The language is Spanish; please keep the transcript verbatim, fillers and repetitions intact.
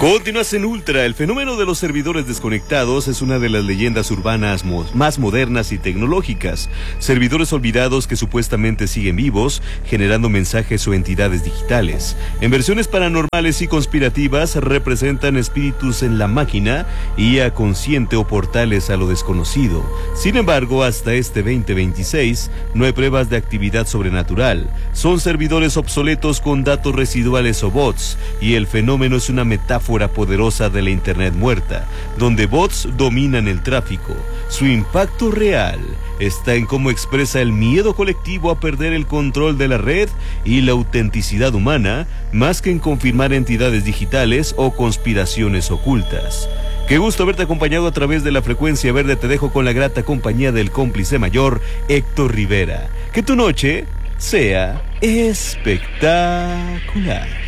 Continúas en Ultra. El fenómeno de los servidores desconectados es una de las leyendas urbanas mo- más modernas y tecnológicas. Servidores olvidados que supuestamente siguen vivos, generando mensajes o entidades digitales. En versiones paranormales y conspirativas representan espíritus en la máquina, I A consciente o portales a lo desconocido. Sin embargo, hasta este veinte veintiséis no hay pruebas de actividad sobrenatural. Son servidores obsoletos con datos residuales o bots, y el fenómeno es una metáfora poderosa de la Internet muerta, donde bots dominan el tráfico. Su impacto real está en cómo expresa el miedo colectivo a perder el control de la red y la autenticidad humana, más que en confirmar entidades digitales o conspiraciones ocultas. Qué gusto haberte acompañado a través de la frecuencia verde. Te dejo con la grata compañía del cómplice mayor, Héctor Rivera. Que tu noche sea espectacular.